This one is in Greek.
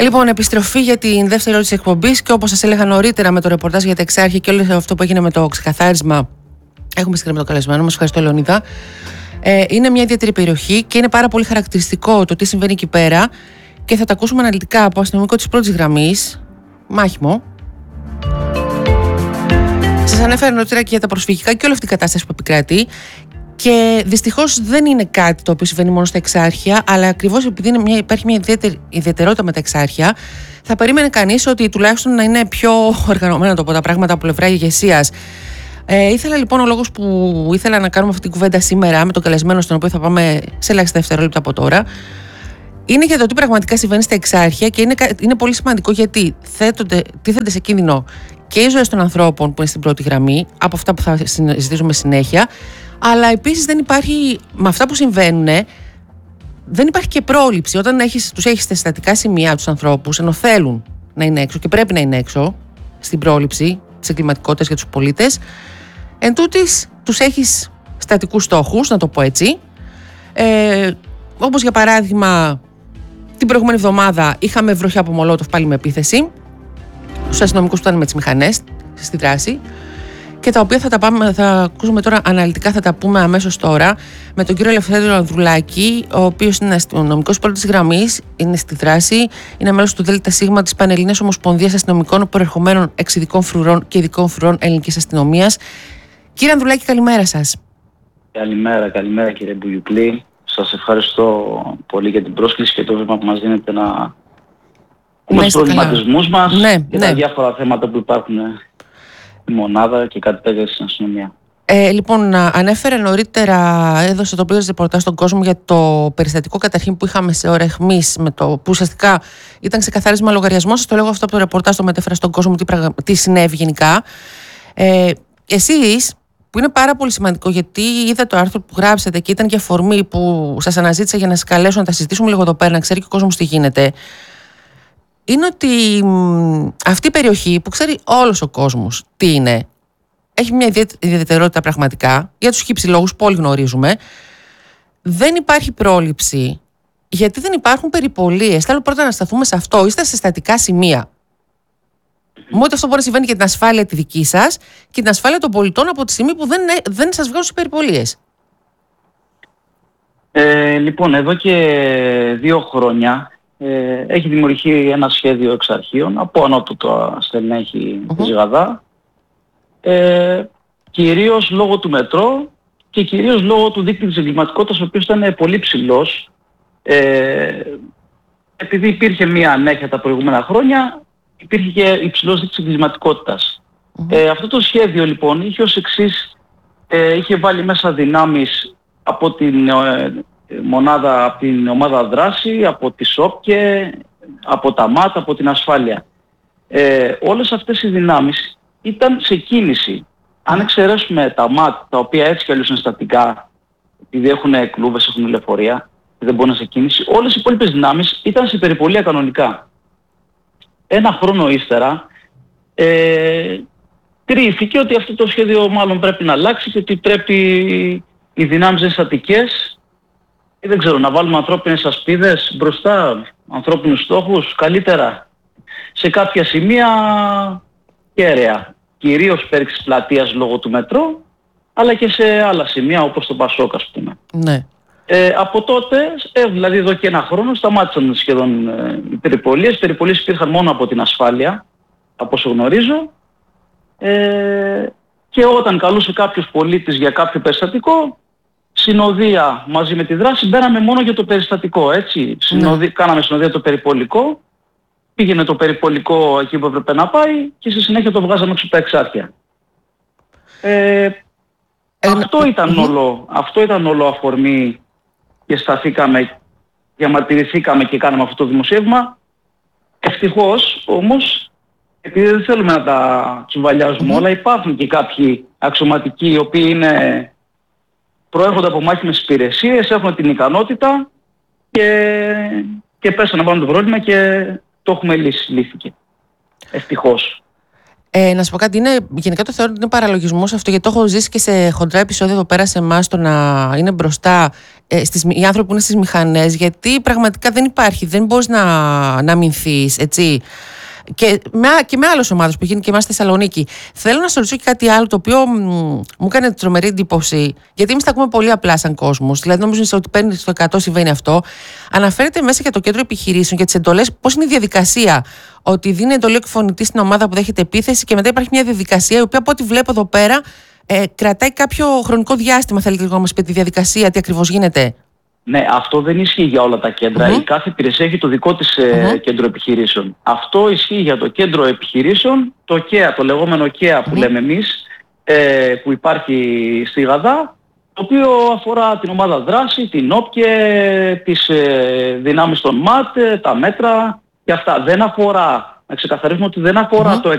Λοιπόν, επιστροφή για την δεύτερη ώρα της εκπομπής και όπως σας έλεγα νωρίτερα με το ρεπορτάζ για τα Εξάρχεια και όλο αυτό που έγινε με το ξεκαθάρισμα, έχουμε συγκεκριμένο το καλεσμένο μας. Ευχαριστώ, Λεωνίδα. Είναι μια ιδιαίτερη περιοχή και είναι πάρα πολύ χαρακτηριστικό το τι συμβαίνει εκεί πέρα και θα τα ακούσουμε αναλυτικά από αστυνομικό της πρώτης γραμμής, μάχημο. Σας ανέφερα νωρίτερα και για τα προσφυγικά και όλη αυτή η κατάσταση που επικρατεί. Και δυστυχώς δεν είναι κάτι το οποίο συμβαίνει μόνο στα Εξάρχεια, αλλά ακριβώς επειδή υπάρχει μια ιδιαιτερότητα με τα Εξάρχεια, θα περίμενε κανείς ότι τουλάχιστον να είναι πιο οργανωμένα τα πράγματα από πλευρά ηγεσίας. Ήθελα λοιπόν, ο λόγος που ήθελα να κάνουμε αυτή την κουβέντα σήμερα με τον καλεσμένο, στον οποίο θα πάμε σε ελάχιστα δευτερόλεπτα από τώρα, είναι για το τι πραγματικά συμβαίνει στα Εξάρχεια και είναι πολύ σημαντικό γιατί τίθενται σε κίνδυνο και οι ζωές των ανθρώπων που είναι στην πρώτη γραμμή, από αυτά που θα συζητήσουμε συνέχεια. Αλλά επίσης δεν υπάρχει, με αυτά που συμβαίνουν, δεν υπάρχει και πρόληψη. Όταν τους έχεις στα συστατικά σημεία τους ανθρώπους, ενώ θέλουν να είναι έξω και πρέπει να είναι έξω στην πρόληψη της εγκληματικότητας για τους πολίτες, εν τούτης τους έχεις στατικούς στόχους, να το πω έτσι. Όπως για παράδειγμα, την προηγούμενη εβδομάδα είχαμε βροχιά από Μολότοφ πάλι με επίθεση. Τους αστυνομικούς που ήταν με τις μηχανές στη δράση. Και τα οποία θα ακούσουμε τώρα αναλυτικά, θα τα πούμε αμέσως τώρα με τον κύριο Ελευθέριο Ανδρουλάκη, ο οποίος είναι αστυνομικός πρώτης γραμμής, είναι στη δράση, είναι μέλος του ΔΣ της Πανελληνίας Ομοσπονδίας Αστυνομικών Προερχομένων Εξειδικών Φρουρών και Ειδικών Φρουρών Ελληνικής Αστυνομίας. Κύριε Ανδρουλάκη, καλημέρα σας. Καλημέρα κύριε Μπουγιουκλή. Σας ευχαριστώ πολύ για την πρόσκληση και το βήμα που μας δίνετε να πούμε τους προβληματισμούς μας και τα διάφορα θέματα που υπάρχουν η μονάδα και κάτι τέτοιο στην αστυνομία. Λοιπόν, ανέφερε νωρίτερα, έδωσε το πλήρες ρεπορτάζ στον κόσμο για το περιστατικό καταρχήν που είχαμε σε ώρα αιχμής, που ουσιαστικά ήταν ξεκαθάρισμα λογαριασμός. Σας το λέγω αυτό από το ρεπορτάζ, το μετέφερα στον κόσμο τι συνέβη γενικά. Εσείς, που είναι πάρα πολύ σημαντικό, γιατί είδα το άρθρο που γράψατε και ήταν και αφορμή που σας αναζήτησα για να σας καλέσω να τα συζητήσουμε λίγο εδώ πέρα, να ξέρει και ο κόσμος τι γίνεται. Είναι ότι αυτή η περιοχή που ξέρει όλος ο κόσμος τι είναι, έχει μια ιδιαιτερότητα πραγματικά, για τους χύψη-λόγους που όλοι γνωρίζουμε. Δεν υπάρχει πρόληψη, γιατί δεν υπάρχουν περιπολίες. Θέλω πρώτα να σταθούμε σε αυτό. Είστε σε στατικά σημεία. Μόνο αυτό μπορεί να συμβαίνει για την ασφάλεια τη δική σας και την ασφάλεια των πολιτών από τη στιγμή που δεν σας βγάζουν σε περιπολίες. Λοιπόν, εδώ και 2 χρόνια έχει δημιουργηθεί ένα σχέδιο εξαρχείων από ανώτατο στελέχη της ΓΑΔΑ, κυρίως λόγω του μετρό και κυρίως λόγω του δείκτη της εγκληματικότητας, ο οποίος ήταν πολύ ψηλός. Επειδή υπήρχε μία ανέχεια τα προηγούμενα χρόνια, υπήρχε και υψηλός δείκτης εγκληματικότητας. Αυτό το σχέδιο λοιπόν είχε ως εξής, είχε βάλει μέσα δυνάμεις από την μονάδα, από την ομάδα δράση, από τη ΣΟΠΚΕ, από τα ΜΑΤ, από την ασφάλεια. Όλες αυτές οι δυνάμεις ήταν σε κίνηση. Αν εξαιρέσουμε τα ΜΑΤ, τα οποία έτσι κι αλλιώς είναι στατικά, επειδή έχουν κλούβες, έχουν λεωφορεία, δεν μπορούν να σε κίνηση, όλες οι υπόλοιπες δυνάμεις ήταν σε περιπολία κανονικά. 1 χρόνο ύστερα κρίθηκε ότι αυτό το σχέδιο μάλλον πρέπει να αλλάξει και ότι πρέπει οι δυνάμεις να είναι στατικές. Δεν ξέρω, να βάλουμε ανθρώπινες ασπίδες μπροστά, ανθρώπινους στόχους, καλύτερα. Σε κάποια σημεία κέραια, κυρίως πέρι της πλατείας λόγω του μετρό, αλλά και σε άλλα σημεία όπως το Πασόκ, ας πούμε. Ναι. Από τότε, δηλαδή εδώ και 1 χρόνο, σταμάτησαν σχεδόν οι περιπολίες. Οι περιπολίες υπήρχαν μόνο από την ασφάλεια, από όσο γνωρίζω. Και όταν καλούσε κάποιος πολίτης για κάποιο περιστατικό, συνοδεία μαζί με τη δράση, μπαίναμε μόνο για το περιστατικό, έτσι. Κάναμε συνοδεία το περιπολικό, πήγαινε το περιπολικό εκεί που έπρεπε na πάει και στη συνέχεια το βγάζαμε έξω από τα Εξάρχεια. Αυτό ήταν όλο αφορμή και σταθήκαμε, διαμαρτυρηθήκαμε και κάναμε αυτό το δημοσίευμα. Ευτυχώς όμως, επειδή δεν θέλουμε να τα τσουβαλιάζουμε όλα, υπάρχουν και κάποιοι αξιωματικοί οι οποίοι προέρχονται από μάχημες υπηρεσίες, έχουν την ικανότητα και πέσανε να πάρουν το πρόβλημα και το έχουμε λύσει, λύθηκε. Ευτυχώς. Να σου πω κάτι, γενικά το θεωρώ ότι είναι παραλογισμός αυτό, γιατί το έχω ζήσει και σε χοντρά επεισόδια εδώ πέρα σε εμάς, το να είναι μπροστά οι άνθρωποι που είναι στις μηχανές, γιατί πραγματικά δεν υπάρχει, δεν μπορείς να αμυνθείς, έτσι. Και με άλλες ομάδες που γίνει και εμάς στη Θεσσαλονίκη. Θέλω να σου ρωτήσω και κάτι άλλο, το οποίο μου έκανε τρομερή εντύπωση, γιατί εμείς τα ακούμε πολύ απλά σαν κόσμος. Δηλαδή, νομίζω ότι παίρνει στο 100 συμβαίνει αυτό. Αναφέρεται μέσα για το κέντρο επιχειρήσεων και τις εντολές, πώς είναι η διαδικασία. Ότι δίνει εντολή εκφωνητή στην ομάδα που δέχεται επίθεση και μετά υπάρχει μια διαδικασία, η οποία από ό,τι βλέπω εδώ πέρα κρατάει κάποιο χρονικό διάστημα. Θέλετε να μας πείτε τη διαδικασία, τι ακριβώς γίνεται? Ναι, αυτό δεν ισχύει για όλα τα κέντρα. Η κάθε υπηρεσία έχει το δικό της κέντρο επιχειρήσεων. Αυτό ισχύει για το κέντρο επιχειρήσεων, το ΚΕΑ, το λεγόμενο ΚΕΑ που λέμε εμείς, που υπάρχει στη Γαδά, το οποίο αφορά την ομάδα δράση, την ΟΠΚΕ, τις δυνάμεις των ΜΑΤ, τα μέτρα και αυτά. Δεν αφορά, να ξεκαθαρίσουμε ότι δεν αφορά το